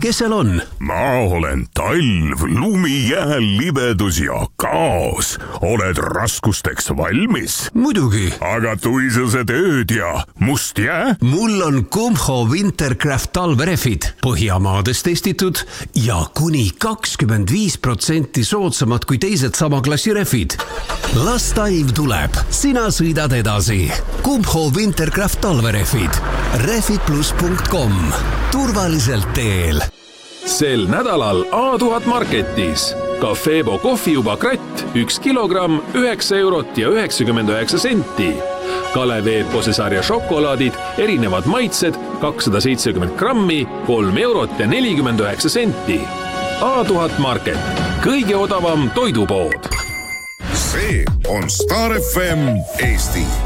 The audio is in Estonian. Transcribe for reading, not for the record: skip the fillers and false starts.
kes seal on? Ma olen talv, lumi, jää, libedus ja kaos. Oled raskusteks valmis? Muidugi. Aga tuisesed ööd ja must jää? Mul on Kumho Wintercraft talverefid, Põhjamaades testitud ja kuni 25% soodsamad kui teised sama klassi refid. Las talv tuleb, sina sõidad edasi. Kumho Wintercraft talverefid. Refidplus.com. Turvaliselt teel. Sel nädalal A1000 Marketis. Cafebo kohvijuba kratt 1 kilogramm 9 eurot ja 99 senti. Kalev Eeposesarja šokolaadid, erinevad maitsed 270 grammi 3 eurot ja 49 senti. A1000 Market. Kõige odavam toidupood. See on Star FM Eesti.